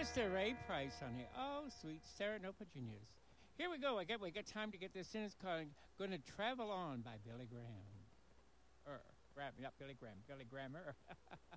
Mr. Ray Price, honey. Oh, sweet Serenopagenius. Here we go. We got time to get this in. It's called "Gonna Travel On" by Billy Graham. Graham, not Billy Graham. Billy Grammer.